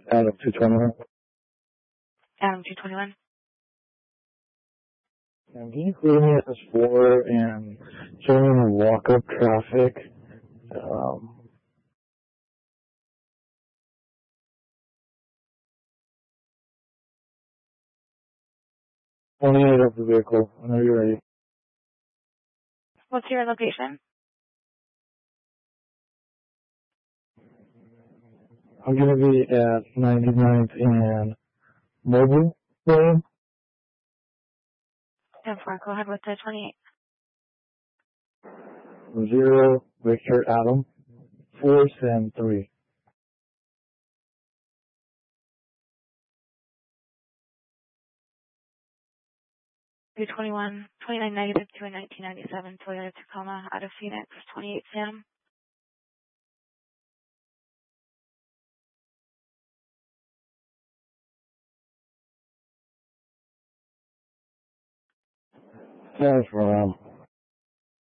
Adam 221. Adam 221. Can you clear me at this floor and show me the walk-up traffic? 28 of the vehicle. Whenever you're ready. What's your location? I'm going to be at 99th and Mobile Lane. 10-4. Go ahead with the 28. 0 Victor Adam 473. -29 negative to a 1997 Toyota Tacoma out of Phoenix, 28 Sam. Thanks for